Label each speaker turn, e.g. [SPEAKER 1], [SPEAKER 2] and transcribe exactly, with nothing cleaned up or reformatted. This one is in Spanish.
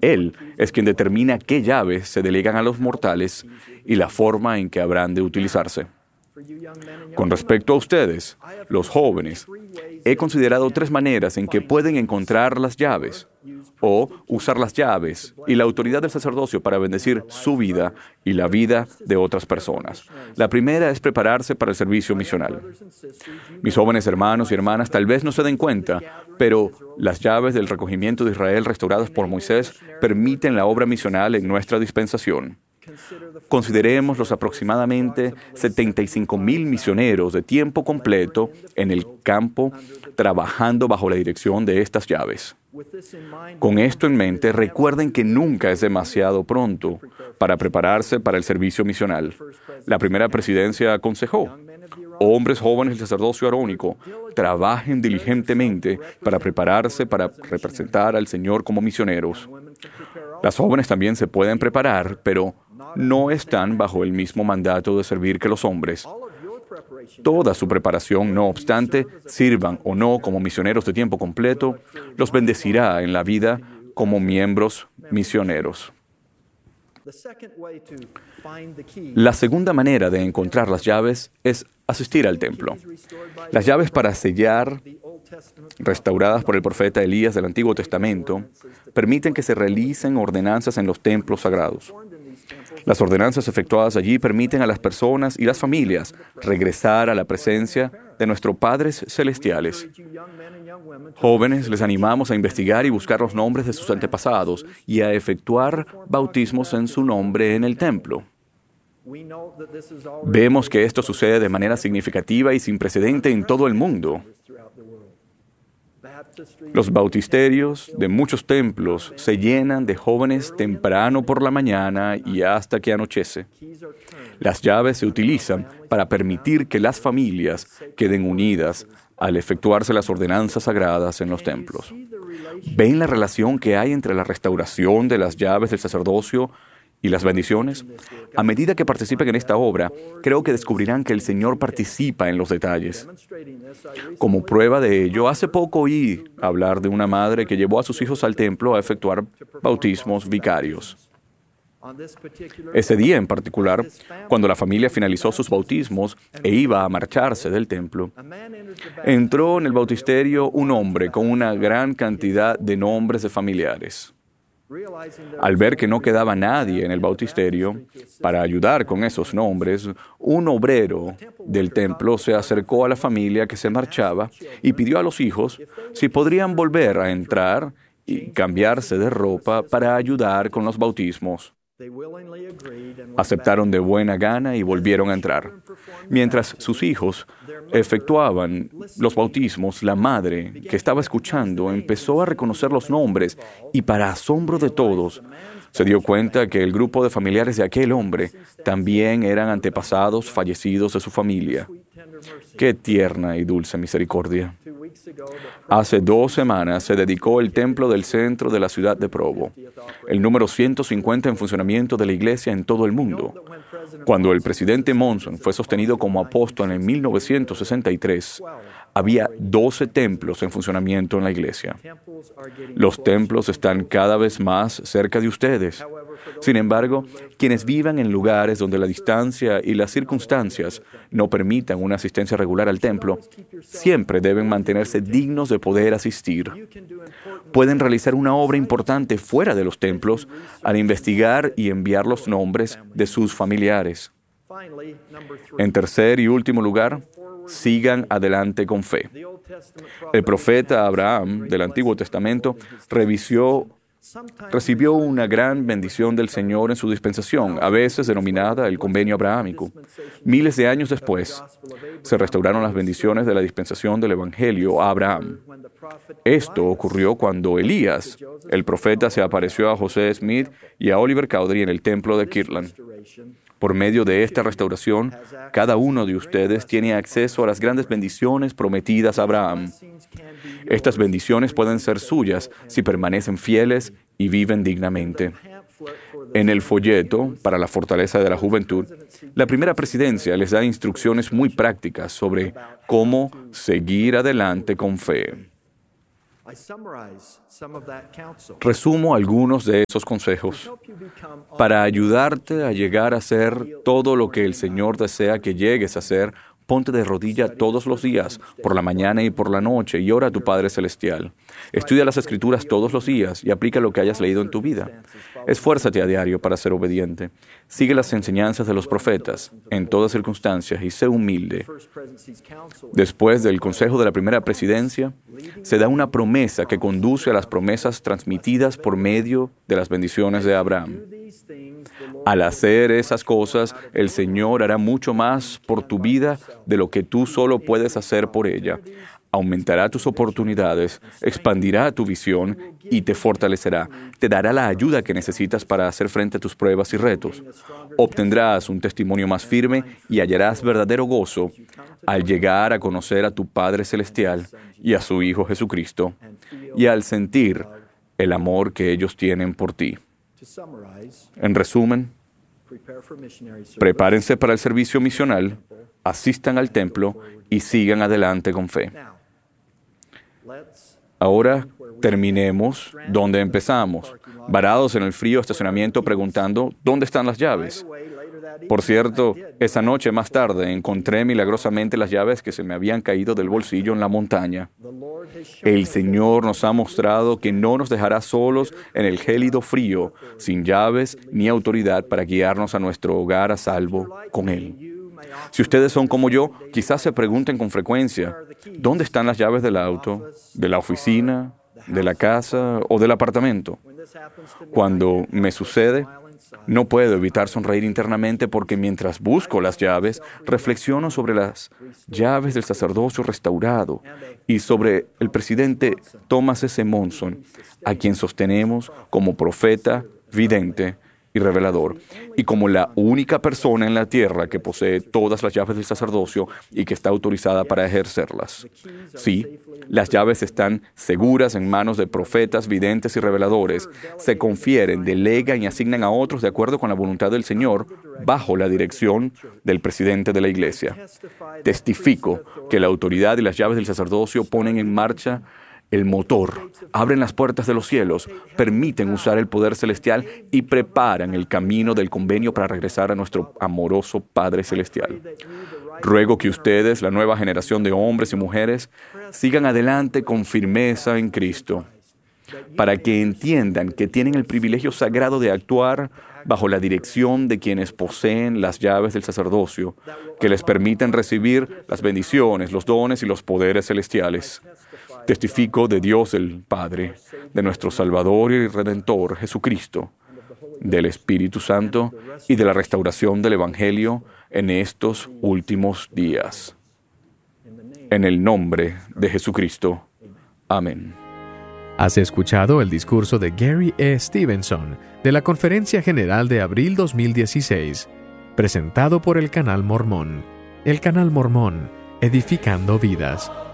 [SPEAKER 1] Él es quien determina qué llaves se delegan a los mortales y la forma en que habrán de utilizarse. Con respecto a ustedes, los jóvenes, he considerado tres maneras en que pueden encontrar las llaves o usar las llaves y la autoridad del sacerdocio para bendecir su vida y la vida de otras personas. La primera es prepararse para el servicio misional. Mis jóvenes hermanos y hermanas tal vez no se den cuenta, pero las llaves del recogimiento de Israel restauradas por Moisés permiten la obra misional en nuestra dispensación. Consideremos los aproximadamente setenta y cinco mil misioneros de tiempo completo en el campo trabajando bajo la dirección de estas llaves. Con esto en mente, recuerden que nunca es demasiado pronto para prepararse para el servicio misional. La primera presidencia aconsejó: hombres jóvenes del sacerdocio arónico, trabajen diligentemente para prepararse para representar al Señor como misioneros. Las jóvenes también se pueden preparar, pero no están bajo el mismo mandato de servir que los hombres. Toda su preparación, no obstante, sirvan o no como misioneros de tiempo completo, los bendecirá en la vida como miembros misioneros. La segunda manera de encontrar las llaves es asistir al templo. Las llaves para sellar, restauradas por el profeta Elías del Antiguo Testamento, permiten que se realicen ordenanzas en los templos sagrados. Las ordenanzas efectuadas allí permiten a las personas y las familias regresar a la presencia de nuestros padres celestiales. Jóvenes, les animamos a investigar y buscar los nombres de sus antepasados y a efectuar bautismos en su nombre en el templo. Vemos que esto sucede de manera significativa y sin precedente en todo el mundo. Los bautisterios de muchos templos se llenan de jóvenes temprano por la mañana y hasta que anochece. Las llaves se utilizan para permitir que las familias queden unidas al efectuarse las ordenanzas sagradas en los templos. ¿Ven la relación que hay entre la restauración de las llaves del sacerdocio y las bendiciones? A medida que participen en esta obra, creo que descubrirán que el Señor participa en los detalles. Como prueba de ello, hace poco oí hablar de una madre que llevó a sus hijos al templo a efectuar bautismos vicarios. Ese día en particular, cuando la familia finalizó sus bautismos e iba a marcharse del templo, entró en el bautisterio un hombre con una gran cantidad de nombres de familiares. Al ver que no quedaba nadie en el bautisterio para ayudar con esos nombres, un obrero del templo se acercó a la familia que se marchaba y pidió a los hijos si podrían volver a entrar y cambiarse de ropa para ayudar con los bautismos. Aceptaron de buena gana y volvieron a entrar. Mientras sus hijos efectuaban los bautismos, la madre, que estaba escuchando, empezó a reconocer los nombres y, para asombro de todos, se dio cuenta que el grupo de familiares de aquel hombre también eran antepasados fallecidos de su familia. ¡Qué tierna y dulce misericordia! Hace dos semanas se dedicó el templo del centro de la ciudad de Provo, el número ciento cincuenta en funcionamiento de la iglesia en todo el mundo. Cuando el presidente Monson fue sostenido como apóstol en mil novecientos sesenta y tres, había doce templos en funcionamiento en la iglesia. Los templos están cada vez más cerca de ustedes. Sin embargo, quienes vivan en lugares donde la distancia y las circunstancias no permitan una asistencia regular al templo, siempre deben mantenerse dignos de poder asistir. Pueden realizar una obra importante fuera de los templos al investigar y enviar los nombres de sus familiares. En tercer y último lugar, sigan adelante con fe. El profeta Abraham del Antiguo Testamento revisió Recibió una gran bendición del Señor en su dispensación, a veces denominada el Convenio Abrahámico. Miles de años después, se restauraron las bendiciones de la dispensación del Evangelio a Abraham. Esto ocurrió cuando Elías, el profeta, se apareció a José Smith y a Oliver Cowdery en el templo de Kirtland. Por medio de esta restauración, cada uno de ustedes tiene acceso a las grandes bendiciones prometidas a Abraham. Estas bendiciones pueden ser suyas si permanecen fieles y viven dignamente. En el folleto para la fortaleza de la juventud, la primera presidencia les da instrucciones muy prácticas sobre cómo seguir adelante con fe. Resumo algunos de esos consejos. Para ayudarte a llegar a ser todo lo que el Señor desea que llegues a ser, ponte de rodilla todos los días, por la mañana y por la noche, y ora a tu Padre Celestial. Estudia las Escrituras todos los días y aplica lo que hayas leído en tu vida. Esfuérzate a diario para ser obediente. Sigue las enseñanzas de los profetas en todas circunstancias y sé humilde. Después del consejo de la primera presidencia, se da una promesa que conduce a las promesas transmitidas por medio de las bendiciones de Abraham. Al hacer esas cosas, el Señor hará mucho más por tu vida de lo que tú solo puedes hacer por ella. Aumentará tus oportunidades, expandirá tu visión y te fortalecerá. Te dará la ayuda que necesitas para hacer frente a tus pruebas y retos. Obtendrás un testimonio más firme y hallarás verdadero gozo al llegar a conocer a tu Padre Celestial y a su Hijo Jesucristo, y al sentir el amor que ellos tienen por ti. En resumen, prepárense para el servicio misional, asistan al templo y sigan adelante con fe. Ahora terminemos donde empezamos, varados en el frío estacionamiento preguntando ¿dónde están las llaves? Por cierto, esa noche más tarde encontré milagrosamente las llaves que se me habían caído del bolsillo en la montaña. El Señor nos ha mostrado que no nos dejará solos en el gélido frío, sin llaves ni autoridad para guiarnos a nuestro hogar a salvo con Él. Si ustedes son como yo, quizás se pregunten con frecuencia, ¿dónde están las llaves del auto, de la oficina, de la casa o del apartamento? Cuando me sucede, no puedo evitar sonreír internamente porque mientras busco las llaves, reflexiono sobre las llaves del sacerdocio restaurado y sobre el presidente Thomas S. Monson, a quien sostenemos como profeta, vidente y revelador, y como la única persona en la tierra que posee todas las llaves del sacerdocio y que está autorizada para ejercerlas. Sí, las llaves están seguras en manos de profetas, videntes y reveladores. Se confieren, delegan y asignan a otros de acuerdo con la voluntad del Señor, bajo la dirección del presidente de la Iglesia. Testifico que la autoridad y las llaves del sacerdocio ponen en marcha el motor, abren las puertas de los cielos, permiten usar el poder celestial y preparan el camino del convenio para regresar a nuestro amoroso Padre Celestial. Ruego que ustedes, la nueva generación de hombres y mujeres, sigan adelante con firmeza en Cristo, para que entiendan que tienen el privilegio sagrado de actuar bajo la dirección de quienes poseen las llaves del sacerdocio, que les permiten recibir las bendiciones, los dones y los poderes celestiales. Testifico de Dios el Padre, de nuestro Salvador y Redentor Jesucristo, del Espíritu Santo y de la restauración del Evangelio en estos últimos días. En el nombre de Jesucristo. Amén.
[SPEAKER 2] Has escuchado el discurso de Gary E. Stevenson de la Conferencia General de abril dos mil dieciséis, presentado por el Canal Mormón. El Canal Mormón, edificando vidas.